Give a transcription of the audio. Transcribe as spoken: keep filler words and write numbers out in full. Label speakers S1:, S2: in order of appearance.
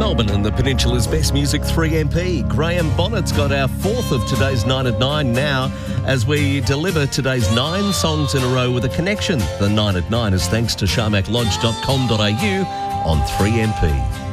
S1: Melbourne and the Peninsula's best music, three M P. Graham Bonnet's got our fourth of today's nine at nine now as we deliver today's nine songs in a row with a connection. The nine at nine is thanks to sharmac lodge dot com dot a u on three M P.